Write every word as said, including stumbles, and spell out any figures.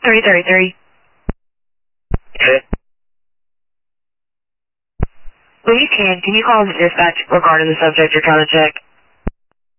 three thirty-three. Okay. When you can, can you call the dispatch regarding the subject you're trying to check?